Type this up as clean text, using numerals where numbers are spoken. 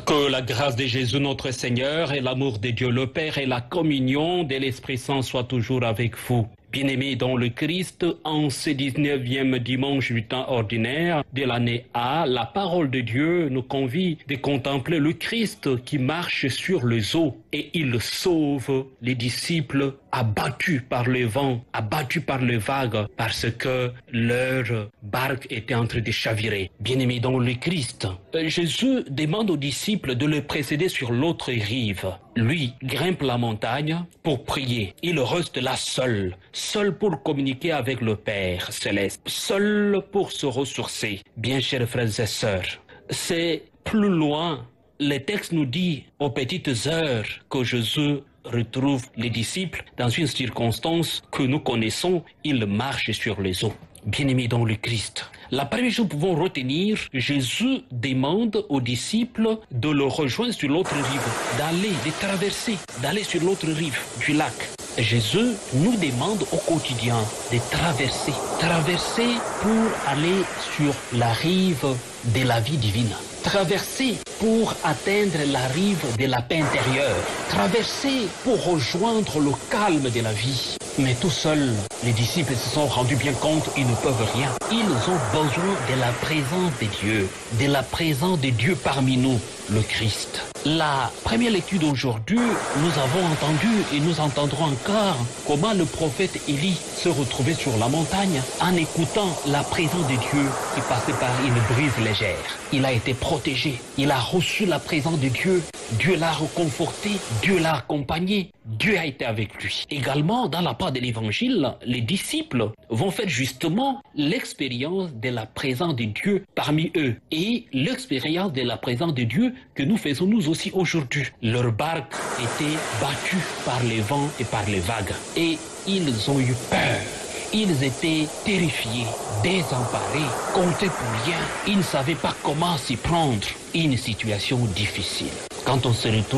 Que la grâce de Jésus notre Seigneur et l'amour de Dieu le Père et la communion de l'Esprit Saint soient toujours avec vous. Bien-aimés dans le Christ, en ce 19e dimanche du temps ordinaire de l'année A, la parole de Dieu nous convie de contempler le Christ qui marche sur les eaux et il sauve les disciples abattus par le vent, abattus par les vagues parce que leur barque était en train de chavirer. Bien-aimés dans le Christ, Jésus demande aux disciples de le précéder sur l'autre rive. Lui grimpe la montagne pour prier. Il reste là seul pour communiquer avec le Père céleste, seul pour se ressourcer. Bien chers frères et sœurs, c'est plus loin. Le texte nous dit aux petites heures que Jésus retrouve les disciples dans une circonstance que nous connaissons, il marche sur les eaux. Bien-aimés dans le Christ, la première chose que nous pouvons retenir, Jésus demande aux disciples de le rejoindre sur l'autre rive, de traverser, d'aller sur l'autre rive du lac. Jésus nous demande au quotidien de traverser pour aller sur la rive de la vie divine. Traverser pour atteindre la rive de la paix intérieure. Traverser pour rejoindre le calme de la vie. Mais tout seuls, les disciples se sont rendus bien compte qu'ils ne peuvent rien. Ils ont besoin de la présence de Dieu, de la présence de Dieu parmi nous, le Christ. La première lecture d'aujourd'hui, nous avons entendu et nous entendrons encore comment le prophète Élie se retrouvait sur la montagne en écoutant la présence de Dieu qui passait par une brise légère. Il a été protégé, il a reçu la présence de Dieu, Dieu l'a reconforté, Dieu l'a accompagné, Dieu a été avec lui. Également, dans la part de l'évangile, les disciples vont faire justement l'expérience de la présence de Dieu parmi eux et l'expérience de la présence de Dieu que nous faisons nous aussi aujourd'hui. Leur barque était battue par les vents et par les vagues et ils ont eu peur. Ils étaient terrifiés, désemparés, comptés pour rien. Ils ne savaient pas comment s'y prendre. Une situation difficile. Quand on se retrouve